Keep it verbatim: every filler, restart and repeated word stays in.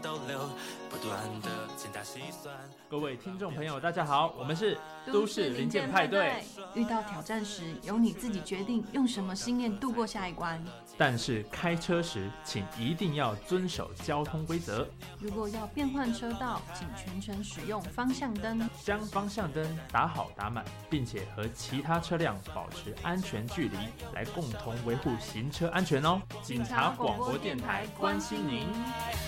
逗留，不断的精打细算。 各位听众朋友大家好，我们是都市零件派对。 遇到挑战时，由你自己决定用什么信念度过下一关， 但是开车时请一定要遵守交通规则。 如果要变换车道，请全程使用方向灯， 将方向灯打好打满，并且和其他车辆保持安全距离，来共同维护行车安全哦。警察广播电台关心您。